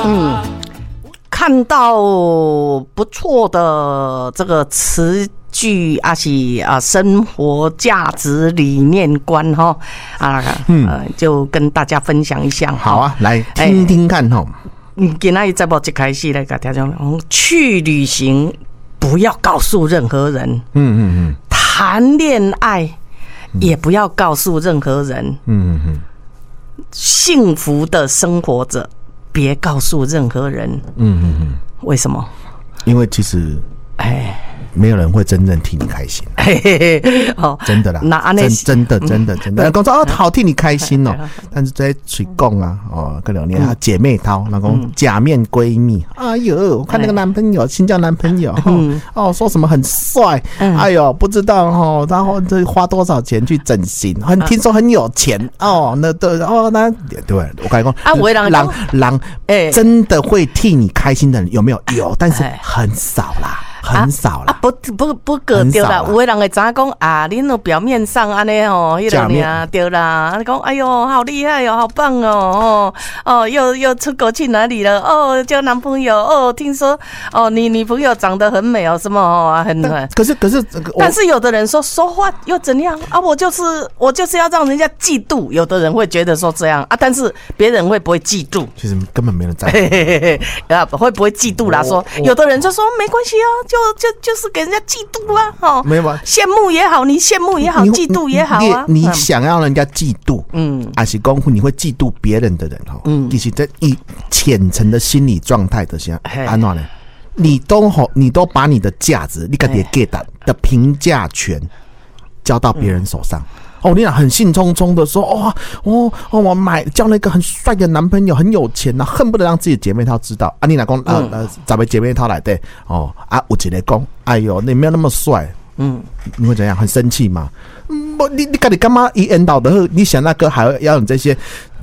看到不错的这个词句啊是生活价值理念观哈就跟大家分享一下。 好啊，来听听看哈。 今天节目一开始来跟大家讲，去旅行不要告诉任何人。谈恋爱也不要告诉任何人。幸福的生活着，别告诉任何人。为什么？ 因为其实没有人会真正替你开心。真的啦，真的讲说好替你开心哦，但是在嘴讲啊，跟两年姐妹淘，那种假面闺蜜，哎呦，我看那个男朋友新交男朋友，说什么很帅，哎呦，不知道然后这花多少钱去整形，听说很有钱那对我跟你讲人真的会替你开心的人有没有？有，但是很少啦。很少啦， 不个对啦，有的人会知影讲你那表面上安尼迄个呢对啦，讲哎呦好厉害哦，好棒哦，又出国去哪里了？交男朋友听说你女朋友长得很美什么很可是但是有的人说话又怎样我就是要让人家嫉妒，有的人会觉得说这样但是别人会不会嫉妒？ 其实根本没人在乎会不会嫉妒啦？说有的人就说没关系就是给人家嫉妒没有羡慕也好，你羡慕也好，嫉妒也好你想要人家嫉妒，还是说你会嫉妒别人的人其实在浅层的心理状态的下，安怎呢？你都把你的价值，你自己 get 的评价权交到别人手上。你俩很兴冲冲的说我交了一个很帅的男朋友，很有钱恨不得让自己的姐妹淘知道你俩讲10个姐妹淘来的有一个讲哎呦你没有那么帅，你会怎样？很生气吗？你自己干嘛一引导的？你想那个还要你这些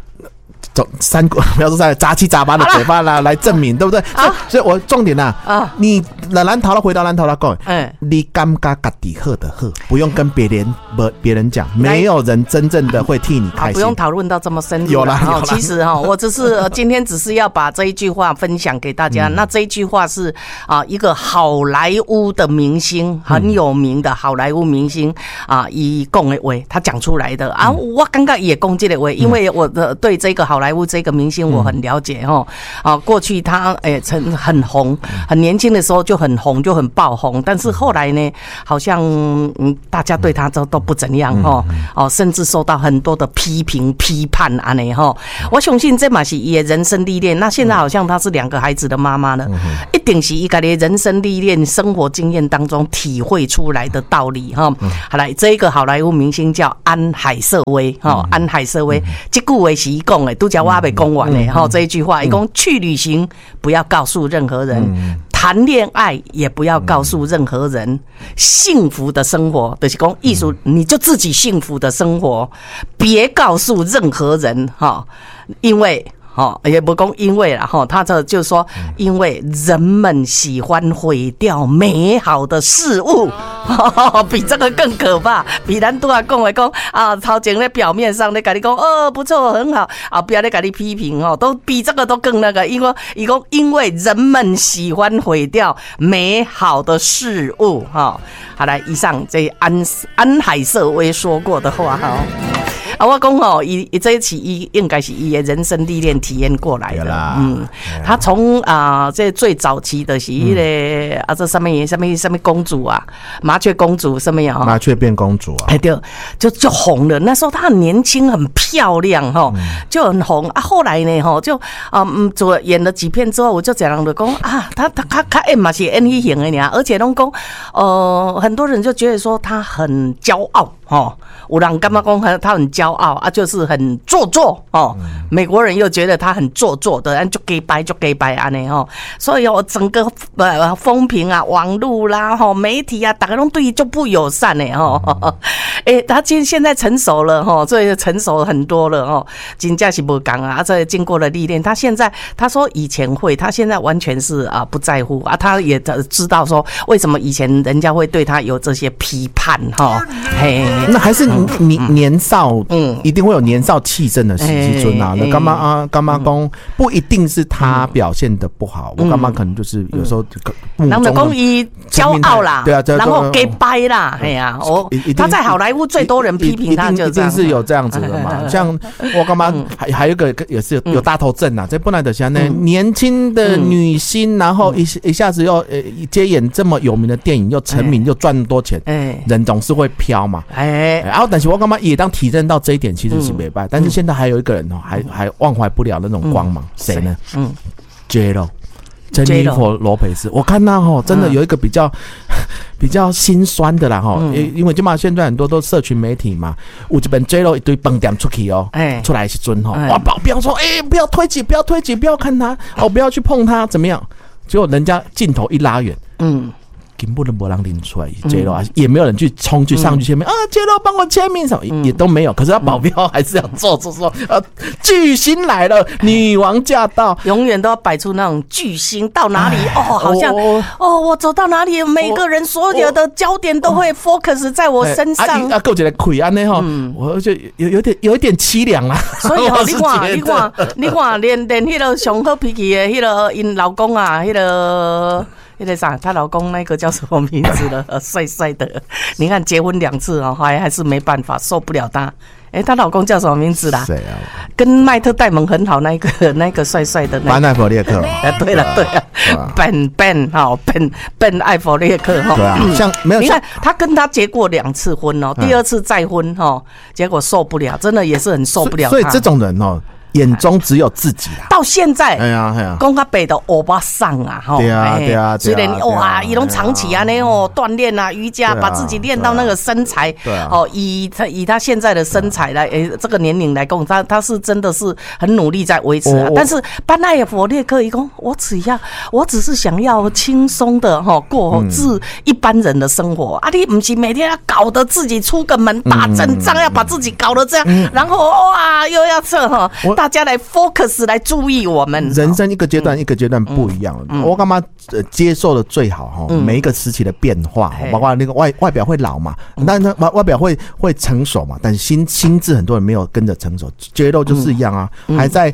不要说杂七杂八的嘴巴来证明，对不对？所以我重点你蓝桃回到蓝桃讲，你感觉自己好的好，不用跟别人讲，没有人真正的会替你开心。 不用讨论到这么深入。 有啦其实我今天只是要把这一句话分享给大家。那这一句话是一个好莱坞的明星，很有名的好莱坞明星他讲的话，他讲出来的我刚刚也讲这个话，因为我对这个好莱坞这个明星我很了解过去他曾很红，很年轻的时候就很红，就很爆红，但是后来呢，好像大家对他都不怎样甚至受到很多的批评批判我相信这嘛是他的人生历练。那现在好像他是2个孩子的妈妈了，一定是他的人生历练、生活经验当中体会出来的道理好来，这个好莱坞明星叫安海瑟薇安海瑟薇，这句话是他讲的，都叫我还没讲完的这一句话，他说去旅行不要告诉任何人，谈恋爱也不要告诉任何人，幸福的生活就是说艺术，你就自己幸福的生活，别告诉任何人因为也不讲因为啦他这就是说，因为人们喜欢毁掉美好的事物比这个更可怕，比咱都要讲的讲头前在表面上在跟你讲不错很好不要在跟你批评都比这个都更那个，因为人们喜欢毁掉美好的事物好来，以上这安海瑟薇说过的话我讲这一期应该是他的人生历练体验过来的。他从这最早期的是这什么公主麻雀公主什么呀？ 麻雀变公主对，就红了。那时候她很年轻，很漂亮就很红后来呢就演了几片之后，我就这样的讲他演嘛是演那型的而且拢讲很多人就觉得说他很骄傲有人干嘛讲他很骄傲就是很做作美国人又觉得他很做作的，就假掰安尼所以整个风评网络啦媒体大家都对他就不友善他现在成熟了所以成熟很多了真的是不讲这经过了历练，他现在他说以前会，他现在完全是不在乎他也知道说为什么以前人家会对他有这些批判那还是年少，一定会有年少气盛的时阵啊。那干嘛讲不一定是他表现的不好，我干嘛可能就是有时候， 人就讲伊骄傲啦， 对啊， 然后给掰啦，哎呀，他在好莱坞最多人批评他，就一定是有这样子的嘛。像我干嘛还有一个也是有大头症啊，这不然的像那年轻的女星，然后一下子又接演这么有名的电影，又成名又赚那么多钱，人总是会飘嘛。然后但是我干嘛也当体认到这一点其实是没败，但是现在还有一个人还忘怀不了那种光芒，谁呢？J.Lo。珍妮佛罗培斯，我看他真的有一个比较心酸的啦因为现在很多都社群媒体嘛，有一本 J.Lo 一堆饭店出去出来是准哇，保镖说不要推挤，不要推挤，不要看他不要去碰他，怎么样？结果人家镜头一拉远，根本都没人拎出来 J.Lo 啊，也没有人去冲去上去签名J.Lo 帮我签名什么也都没有，可是他保镖还是要做说巨星来了，女王驾到， 永远都要摆出那种巨星到哪里好像我走到哪里，每个人所有的焦点都会 focus 在我身上。 够一个亏安呢我就有一点凄凉啊。 所以你看，连那个上好脾气的那个因老公啊，那个啥，她老公那个叫什么名字了？帅帅的，你看结婚2次还是没办法，受不了他。她老公叫什么名字啦？ 谁啊？ 跟麦特戴蒙很好那个帅帅的班艾弗列克。 对了，Ben 艾弗列克对啊，像没有， 你看他跟他结过2次婚第2次再婚结果受不了，真的也是很受不了。 所以这种人眼中只有自己啦。 到现在，讲较白的欧巴桑啊， 对啊， 虽然哇，伊拢长期锻炼啊，瑜伽，把自己练到那个身材，以他现在的身材来，这个年龄来讲，他是真的是很努力在维持啊。但是班艾弗列克一讲，我只是想要轻松的过一般人的生活啊，你不是每天要搞得自己出个门大阵仗，要把自己搞得这样，然后哇又要这大家来 focus 来注意我们。 人生一个阶段一个阶段不一样，我干嘛接受的最好每一个时期的变化，包括那个外表会老嘛，但是外表会成熟嘛，但是心智很多人没有跟着成熟。J.Lo 就是一样啊，还在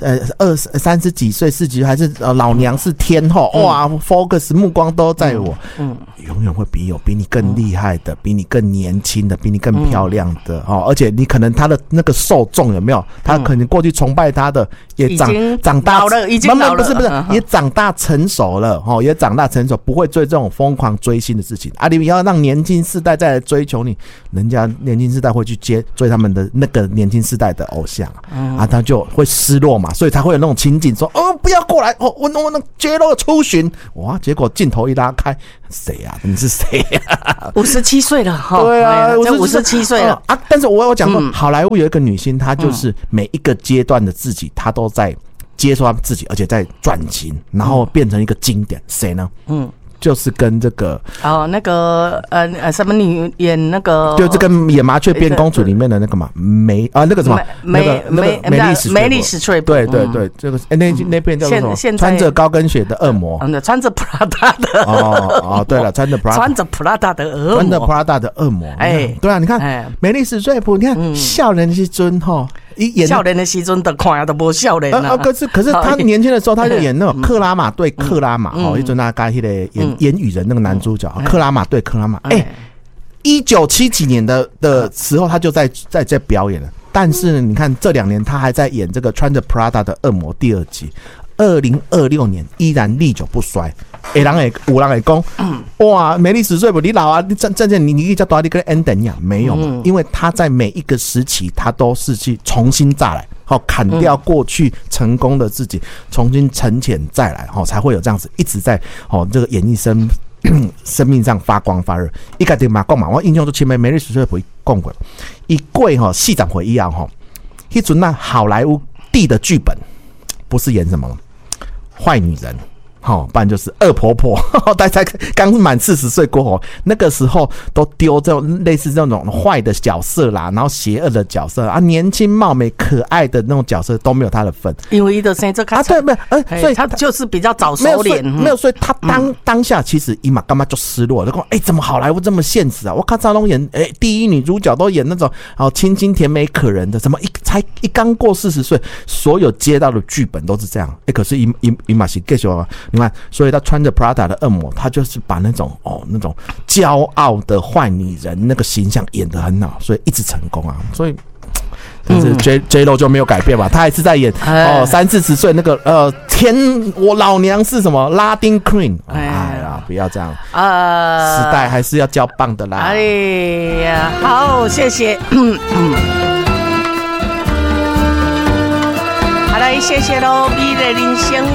30几岁40几岁，还是老娘是天后哇 ，focus 目光都在我，永远会比你更厉害的，比你更年轻的，比你更漂亮的而且你可能他的那个受众有没有？他可能过去崇拜他的也长大了，已经老了， 不是也长大成熟了也长大成熟，不会做这种疯狂追星的事情啊！你要让年轻世代再来追求你，人家年轻世代会去追他们的那个年轻世代的偶像他就会失落嘛，所以才会有那种情景说不要过来我那J.Lo出巡哇，结果镜头一拉开，谁啊？你是谁啊 ？57岁了对啊 ，57岁了但是我有讲过，好莱坞有一个女星，她就是每一个阶段的自己，她都在接受她自己，而且在转型，然后变成一个经典。谁呢？就是跟这个那个什么女演那个， 就是跟演麻雀变公主里面的那个嘛那个什么梅丽史翠普，对，这个那边叫做什么？穿着高跟鞋的恶魔， 穿着 Prada 的对了，穿着 Prada 的恶魔，对啊，你看梅丽史翠普，你看少年的时阵少年的时阵的看都不少年啊。 可是他年轻的时候，他就演那种克拉玛对克拉玛一阵那个演语人那个男主角克拉玛对克拉玛，1970几年的时候他就在表演了。但是你看这2年他还在演这个穿着 Prada 的恶魔第2集，2026年依然历久不衰。有人会讲哇，梅丽史翠普你老啊，你叫多你跟 ending 一样没有嘛？因为他在每一个时期他都是去重新再来，砍掉过去成功的自己，重新沉潜再来，才会有这样子一直在这个演艺生命上发光发热。一开始嘛讲嘛，我印象中前面梅丽史翠普讲过，一过40回以后那阵好莱坞地的剧本不是演什么坏女人不然就是恶婆婆，大家刚满40岁过后，那个时候都丢这种类似这种坏的角色啦，然后邪恶的角色啊，年轻貌美可爱的那种角色都没有他的份， 因为他的生这个对，没有，所以他就是比较早熟脸， 没有，所以他当下其实伊嘛干嘛就失落，就说怎么好莱坞这么现实啊？我看赵龙演第一女主角都演那种清新甜美可人的，怎么才刚过40岁，所有接到的剧本都是这样，可是伊嘛是继续啊，你看，所以他穿着 Prada 的恶魔，他就是把那种骄傲的坏女人那个形象演得很好，所以一直成功啊，所以。但是 J-Lo 就没有改变嘛，他还是在演30-40岁那个我老娘是什么拉丁 Queen， 不要这样时代还是要交棒的啦。 哎呀，好，谢谢。好来，谢谢喽，美丽人生。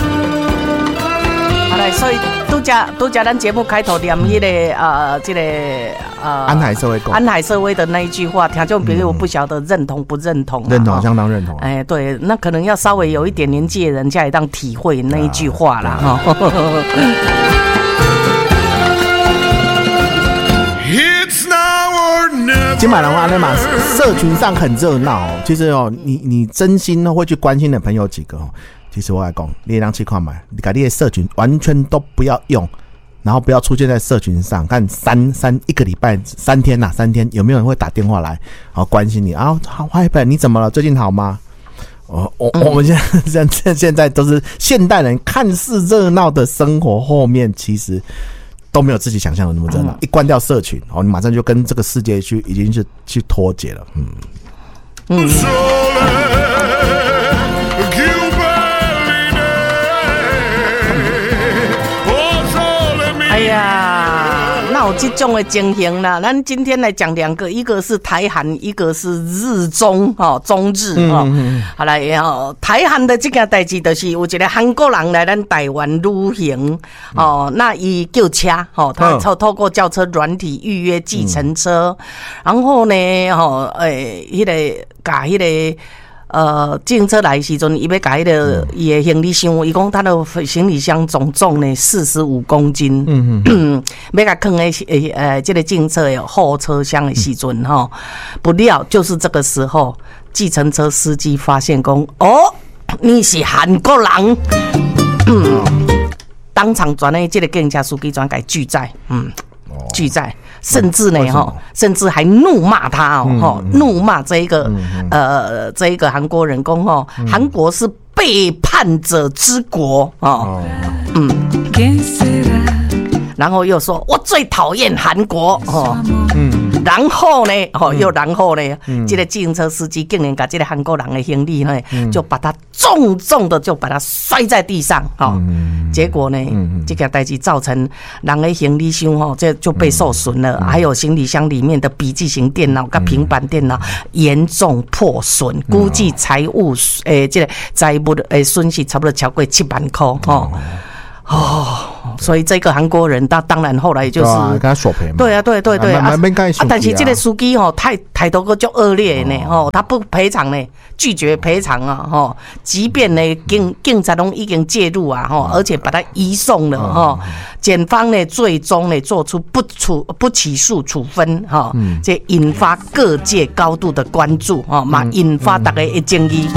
好来，所以都加咱节目开头念这个安海社会的那一句话，听众朋友不晓得认同不认同？ 认同，相当认同。 对，那可能要稍微有一点年纪的人才会当体会那一句话啦，哈。 今晚的话呢嘛，社群上很热闹其实你真心会去关心的朋友几个其实我来讲，你让去看嘛，你把你的社群完全都不要用，然后不要出现在社群上。看一个礼拜3天3天有没有人会打电话来关心你好嗨，你怎么了？最近好吗？我们现在都是现代人，看似热闹的生活后面其实都没有自己想象的那么热闹。一关掉社群你马上就跟这个世界已经是去脱节了。 哎呀，那有这种的情形啦。咱今天来讲2个，一个是台韩，一个是日中中日好来台韩的这件代志就是有一个韩国人来咱台湾旅行那伊叫车他透过轿车软体预约计程车，然后呢迄个甲迄个计程车来的时阵，伊要甲伊的伊的行李箱，伊讲他的行李箱总重呢45公斤，要甲放在这个计程车的后车厢的时阵不料就是这个时候，计程车司机发现讲你是韩国人，当场转的这个计程车司机转改拒载，拒载。甚至呢甚至还怒骂他怒骂这一个韩国人讲韩国是背叛者之国然后又说我最讨厌韩国然后呢这个计程车司机竟然把这个韩国人的行李呢就把他重重的就把他摔在地上结果呢这个代志造成人的行李箱这就被受损了，还有行李箱里面的笔记型电脑跟平板电脑严重破损，估计财务这个财务的损失差不多超过7万块所以这个韩国人他当然后来就是跟他索赔嘛， 对但是这个司机态度就恶劣呢他不赔偿呢，拒绝赔偿即便呢警察都已经介入而且把他移送了检方呢最终呢做出不起诉处分这引发各界高度的关注嘛引发大家的争议。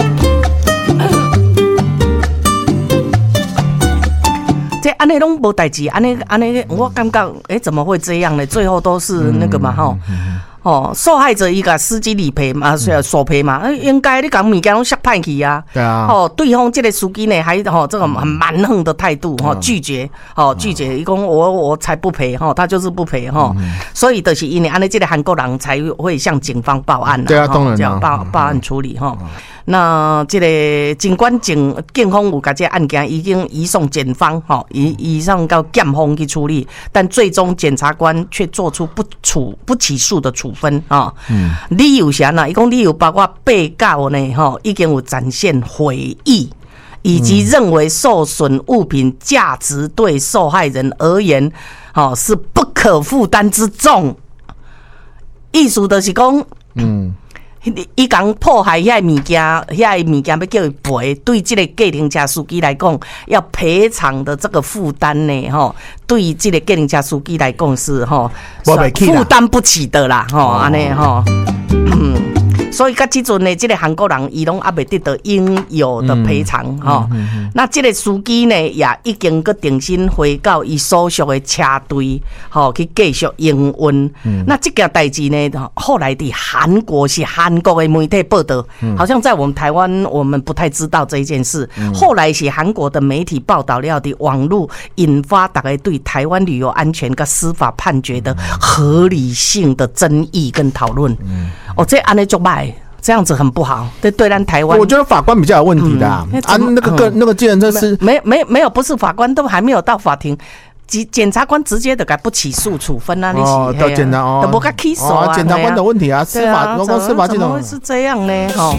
这安尼拢无代志，安尼，我感觉，怎么会这样呢？最后都是那个嘛，受害者伊甲司机理赔嘛，索赔嘛，应该你讲物件拢摔歹去啊， 对啊， 对方这个司机呢，还这个很蛮横的态度，拒绝，伊讲我才不赔，他就是不赔，所以就是因为安尼，这个韩国人才会向警方报案， 对啊，当然这样报案处理那这个尽管警方有把这个案件已经移送检方移送到检方去处理，但最终检察官却做出不起诉的处分理由是哪？伊讲理由包括被告呢已经有展现悔意，以及认为受损物品价值对受害人而言是不可负担之重。意思就是讲伊讲破坏遐物件，遐物件要叫伊赔，对这个计程车司机来讲，要赔偿的这个负担呢，吼，对这个计程车司机来讲是吼负担不起的啦，吼，安尼吼，所以到即阵呢，这个韩国人伊拢还未得到应有的赔偿吼。那这个司机呢，也已经个重新回到伊所属的车队，吼，去继续营运。那这件代志呢，后来的韩国是韩国的媒体报道，好像在我们台湾我们不太知道这一件事。后来是韩国的媒体报道了的网络，引发大家对台湾旅游安全跟司法判决的合理性的争议跟讨论。哦，这安尼就歹。这样子很不好，对咱台湾， 我觉得法官比较有问题的啊。那个计程车是没有，不是法官都还没有到法庭，检察官直接的给不起诉处分啊， 哦，到检察哦， 都不给起诉啊， 检察官的问题啊，司法系统怎么会是这样呢？哦，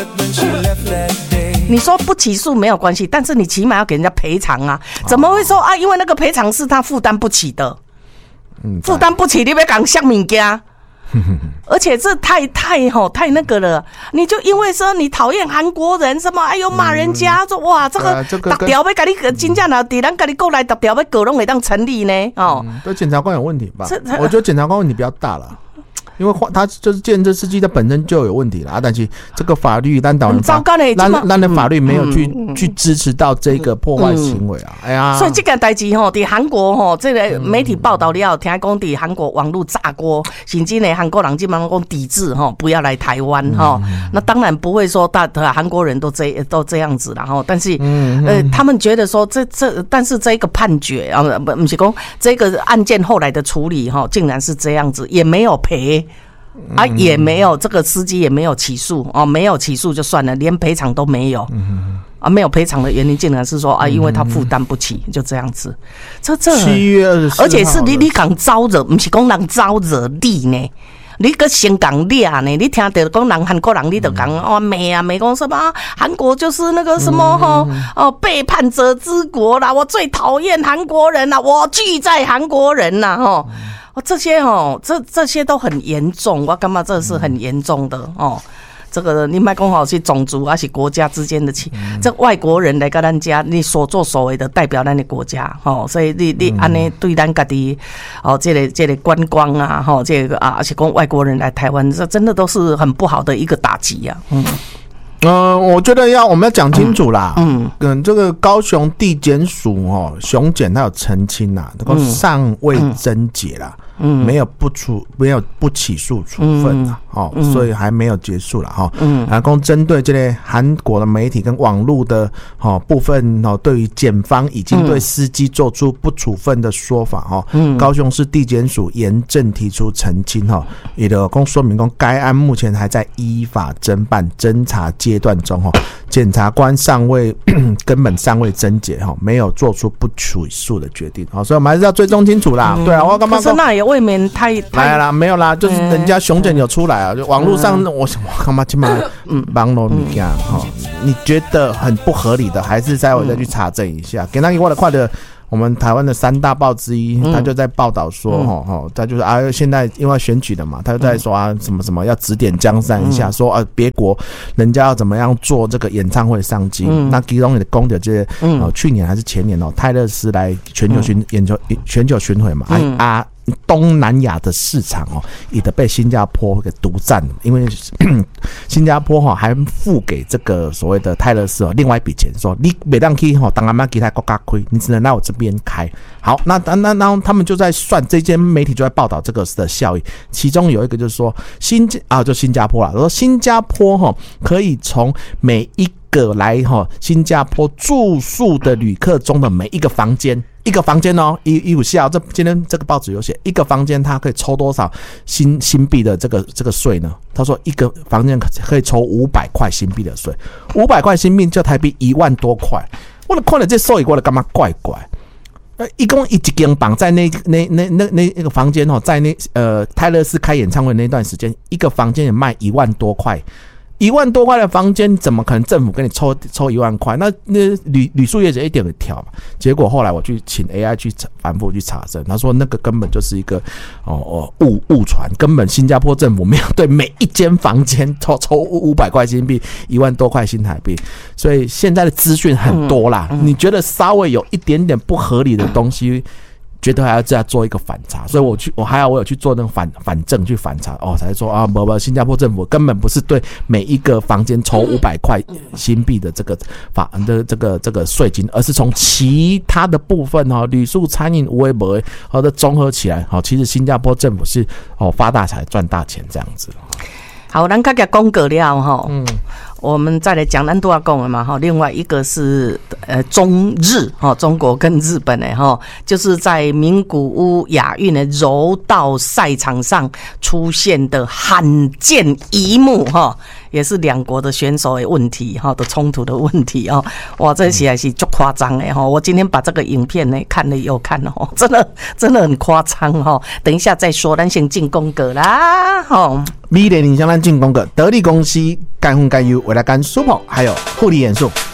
你说不起诉没有关系，但是你起码要给人家赔偿啊，怎么会说啊？因为那个赔偿是他负担不起的，负担不起，你要讲什么物件？而且这太那个了，你就因为说你讨厌韩国人什么，哎呦骂人家说哇这个达条要给你真正哪敌人给你过来达条要搞拢会当成立呢？哦， 对，检察官有问题吧？我觉得检察官问题比较大了。因为他就是计程车司机，他本身就有问题了啊！但是这个法律，咱的法律没有去支持到这个破坏行为啊！哎呀， 所以这个代志吼，在韩国吼，这个媒体报道了，听讲在韩国网络炸锅，甚至呢韩国人基本上讲抵制吼，不要来台湾哈。那当然不会说韩国人都这样子啦哈，但是他们觉得说但是这个判决啊，不是讲这个案件后来的处理哈，竟然是这样子，也没有赔。啊，也没有这个司机也没有起诉哦，没有起诉就算了，连赔偿都没有。啊，没有赔偿的原因竟然是说啊，因为他负担不起，就这样子。这7月24号，而且是你讲招惹，不是讲人招惹你呢。你个先讲俩呢？你听到讲人韩国人，你就讲哦骂讲什么？韩国就是那个什么背叛者之国啦！我最讨厌韩国人啦！我拒在韩国人啦！哈。这些都很严重，我感觉这是很严重的哦。这个你别讲好是种族还是国家之间的这外国人来跟咱家，你所作所为的代表咱的国家哦，所以你安尼对咱家己哦，这个观光啊，哈，这个啊，而且讲外国人来台湾，这真的都是很不好的一个打击啊。 我觉得我们要讲清楚啦。这个高雄地检署雄检他有澄清啦，这个尚未侦结啦。没有不起诉处分啦，所以还没有结束啦哈。然后针对这类韩国的媒体跟网络的部分对于检方已经对司机做出不处分的说法高雄市地检署严正提出澄清也就说明该案目前还在依法侦办侦查阶段中检察官根本尚未侦结没有做出不起诉的决定所以我们还是要追踪清楚啦。对啊，我干嘛说那也未免太来啦，没有啦，就是人家雄检有出来啊，就网络上我干嘛起码网络物件你觉得很不合理的，还是再去查证一下。给那个我的快的。我们台湾的3大报之一，他就在报道说，他就是现在因为选举了嘛，他就在说什么什么要指点江山一下，说别国人家要怎么样做这个演唱会商机。那其中也公的这些，去年还是前年泰勒斯来全球巡回嘛，东南亚的市场也被新加坡给独占了，因为新加坡还付给这个所谓的泰勒斯另外一笔钱，说你不能去当阿妈其他国家开，你只能来我这边开。好，那他们就在算，这间媒体就在报道这个的效益，其中有一个就是说就新加坡啦，说新加坡可以从每一个来新加坡住宿的旅客中的每一个房间有效，今天这个报纸有写，一个房间它可以抽多少新币的这个税呢？他说一个房间可以抽500块新币的税，500块新币就台币1万多块。我看了这数字，我就感觉怪怪。一共一间房在那个房间在泰勒斯开演唱会那段时间，一个房间也卖1万多块 1万多块的房间，怎么可能政府给你抽1万块？那旅宿业者一点点挑嘛。结果后来我去请 AI 去反复去查证，他说那个根本就是一个误传，根本新加坡政府没有对每一间房间抽500块新币，1万多块新台币。所以现在的资讯很多啦，你觉得稍微有一点点不合理的东西，觉得还要这样做一个反查，所以我有去做那个反证去反查才说啊，不，新加坡政府根本不是对每一个房间抽500块新币的这个这个税金，而是从其他的部分旅宿、餐饮、微博的综合起来，其实新加坡政府是发大财赚大钱这样子。 好，咱刚才讲过了我们再来讲咱都要讲的嘛另外一个是中日中国跟日本的就是在名古屋亚运的柔道赛场上出现的罕见一幕也是两国的选手的问题的冲突的问题哇，这实在是足夸张的我今天把这个影片呢看了又看了真的很夸张等一下再说，咱先进广告啦美联影像咱进广告，得力公司干荤干油，未来干 Super 还有护理元素。